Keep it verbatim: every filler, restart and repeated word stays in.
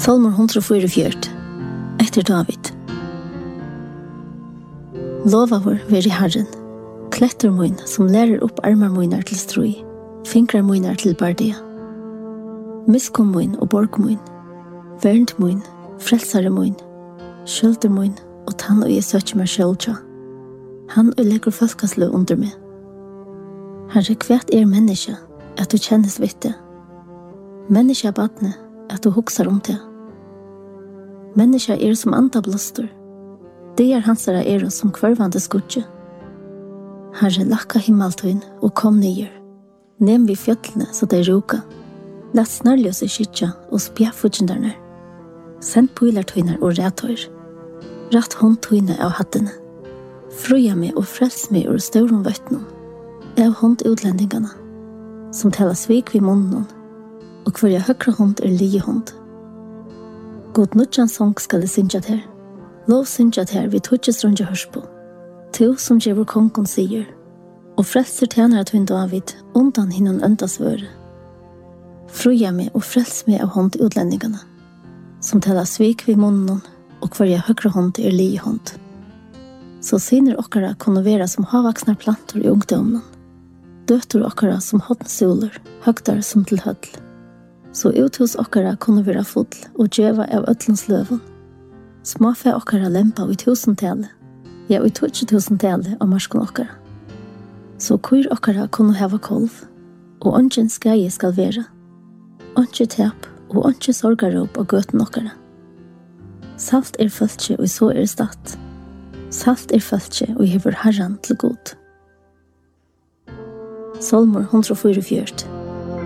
Salmur hundra og fýraogfjøruti, etter David. Lovaður veri Herren, klettur mun som lærer opp armar munar til strøy, fingrar munar til bardia. Miskom mun og borg mun, vernd mun, frelsare mun, skjølder mun og tann og jeg søkje meg sjølja. Han og legger folkaslu under meg. Herre, kvært er menneske, at du kjennes vitt det. Menneske er badne, at du huksar om det. Menneske er som anda blåstor. Det er hansara er som kvarvande skutje. Herre, lakka himmeltøyn og kom nyer. Nem vi fjøtlene så det ruka. Lat snarljøse skytja og spjafudjendarnar. Send pilartøynar og rætøyr. Ratt håndtøyne av hattene. Fruja meg og frels meg ur staurum vøttnum. Av hånd utlendingarna. Som tala svik vid munnen. Og hver jeg høyre hånd er li hånd. God nudjan sång skal jeg synja til. Lov synja til vi tøtjes rundje hørspo. To som gjevur kongon sier. Og frelser tjenere tøyn David undan hinnan øndasvøre. Fruja meg og frels meg av hånd utlendingarna. Som tala svik vid munnen. Og hver jeg høyre hånd er li hånd. Så syner okkara kunne vera som havaksnar plantor i ungdommen. Døtter okkara som hodnsoler, høgdar som til hødl. Så ut hos okkara kunne vera full og djeva av ötlens løven. Småfe okkara lempa i tusentale, ja i tutsi tusentale av marskon okkara. Så kyr okkara kunne heva kolv, og ongen skreie skal vera. Onge tep og onge sorgarop av gøten okkara. Salt er fölkje og så er stadt. Salt er fölkje og hever herran til god. Salmur hundra og fýraogfjøruti.